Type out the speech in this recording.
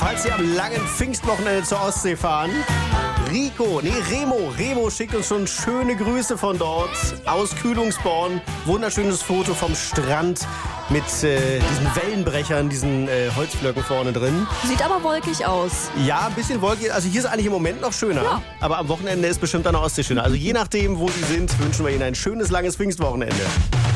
falls Sie am langen Pfingstwochenende zur Ostsee fahren. Remo schickt uns schon schöne Grüße von dort aus Kühlungsborn. Wunderschönes Foto vom Strand mit diesen Wellenbrechern, diesen Holzblöcken vorne drin. Sieht aber wolkig aus. Ja, ein bisschen wolkig. Also hier ist eigentlich im Moment noch schöner. Ja. Aber am Wochenende ist bestimmt an der Ostsee schöner. Also je nachdem, wo Sie sind, wünschen wir Ihnen ein schönes, langes Pfingstwochenende.